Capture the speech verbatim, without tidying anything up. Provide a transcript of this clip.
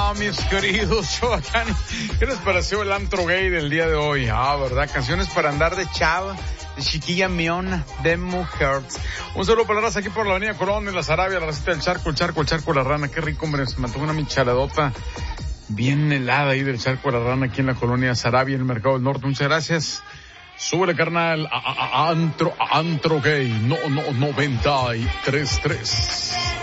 Ah, mis queridos chobacanos, ¿qué les pareció el antro gay del día de hoy? Ah, ¿verdad? Canciones para andar de chava, de chiquilla miona, de mujer. Un saludo para la raza aquí por la avenida Colón, en la Sarabia, la racita del charco, el charco, el charco, la rana. Qué rico, hombre, se me antojó una michaladota bien helada ahí del charco, la rana, aquí en la colonia Sarabia, en el Mercado del Norte. Muchas gracias. Súbele, carnal, a, a, a antro, a antro gay, no, no, noventa y tres, tres.